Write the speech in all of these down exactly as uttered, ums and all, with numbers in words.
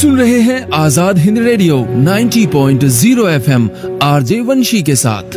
सुन रहे हैं आजाद हिंद रेडियो नब्बे पॉइंट ज़ीरो एफएम आरजे वंशी के साथ।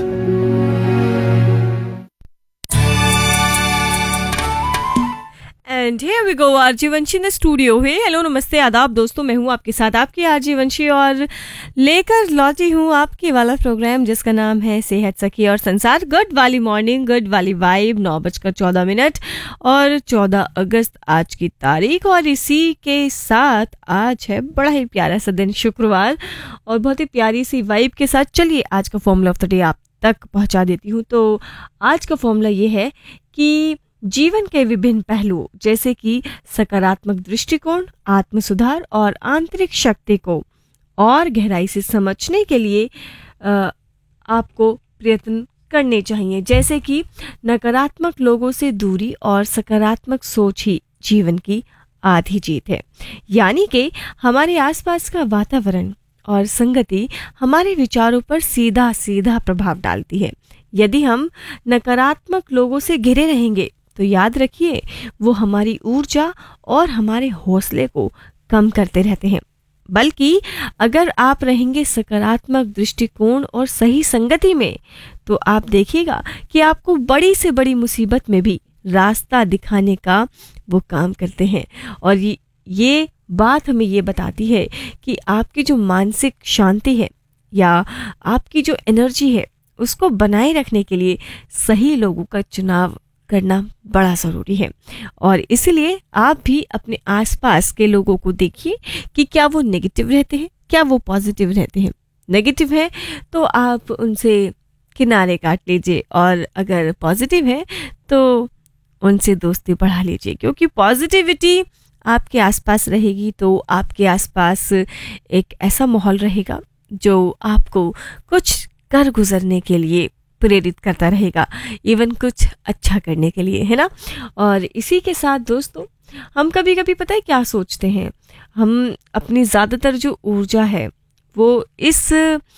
And here we go, RJ Banshi in studio है। हेलो नमस्ते आदाब दोस्तों, मैं हूँ आपके साथ आपकी आरजे वंशी और लेकर लौटी हूँ आपके वाला प्रोग्राम जिसका नाम है सेहत सखी और संसार। गुड वाली मॉर्निंग, गुड वाली वाइब। नौ बजकर चौदह मिनट और चौदह अगस्त आज की तारीख, और इसी के साथ आज है बड़ा ही प्यारा सा दिन, शुक्रवार, और बहुत ही प्यारी सी वाइब के साथ चलिए आज का फॉर्मूला ऑफ द डे आप तक पहुँचा देती हूँ। तो आज का फॉर्मूला ये है कि जीवन के विभिन्न पहलुओं जैसे कि सकारात्मक दृष्टिकोण, आत्म सुधार और आंतरिक शक्ति को और गहराई से समझने के लिए आ, आपको प्रयत्न करने चाहिए। जैसे कि नकारात्मक लोगों से दूरी और सकारात्मक सोच ही जीवन की आधी जीत है। यानी कि हमारे आसपास का वातावरण और संगति हमारे विचारों पर सीधा सीधा प्रभाव डालती है। यदि हम नकारात्मक लोगों से घिरे रहेंगे तो याद रखिए वो हमारी ऊर्जा और हमारे हौसले को कम करते रहते हैं। बल्कि अगर आप रहेंगे सकारात्मक दृष्टिकोण और सही संगति में तो आप देखिएगा कि आपको बड़ी से बड़ी मुसीबत में भी रास्ता दिखाने का वो काम करते हैं। और ये, ये बात हमें ये बताती है कि आपकी जो मानसिक शांति है या आपकी जो एनर्जी है उसको बनाए रखने के लिए सही लोगों का चुनाव करना बड़ा ज़रूरी है। और इसलिए आप भी अपने आसपास के लोगों को देखिए कि क्या वो नेगेटिव रहते हैं, क्या वो पॉजिटिव रहते हैं। नेगेटिव है तो आप उनसे किनारे काट लीजिए, और अगर पॉजिटिव है तो उनसे दोस्ती बढ़ा लीजिए, क्योंकि पॉजिटिविटी आपके आसपास रहेगी तो आपके आसपास एक ऐसा माहौल रहेगा जो आपको कुछ कर गुजरने के लिए प्रेरित करता रहेगा, इवन कुछ अच्छा करने के लिए, है ना। और इसी के साथ दोस्तों हम कभी कभी पता है क्या सोचते हैं, हम अपनी ज़्यादातर जो ऊर्जा है वो इस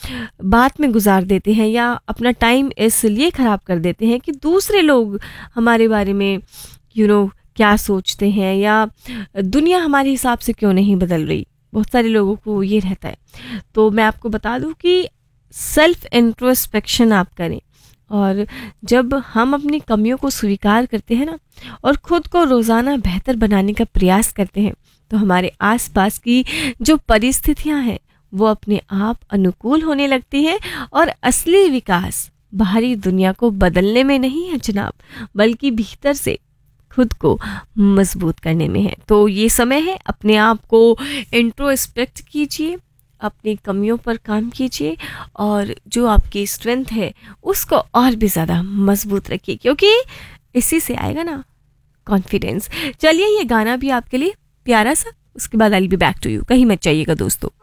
बात में गुजार देते हैं या अपना टाइम इसलिए ख़राब कर देते हैं कि दूसरे लोग हमारे बारे में यू you नो know, क्या सोचते हैं या दुनिया हमारे हिसाब से क्यों नहीं बदल रही। बहुत सारे लोगों को ये रहता है। तो मैं आपको बता दूं कि सेल्फ इंट्रोस्पेक्शन आप करें, और जब हम अपनी कमियों को स्वीकार करते हैं ना और खुद को रोज़ाना बेहतर बनाने का प्रयास करते हैं तो हमारे आसपास की जो परिस्थितियां हैं वो अपने आप अनुकूल होने लगती हैं। और असली विकास बाहरी दुनिया को बदलने में नहीं है जनाब, बल्कि भीतर से खुद को मजबूत करने में है। तो ये समय है, अपने आप को इंट्रोस्पेक्ट कीजिए, अपनी कमियों पर काम कीजिए और जो आपकी स्ट्रेंथ है उसको और भी ज़्यादा मजबूत रखिए, क्योंकि इसी से आएगा ना कॉन्फिडेंस। चलिए ये गाना भी आपके लिए प्यारा सा, उसके बाद I will be back to you. कहीं मत जाइएगा दोस्तों।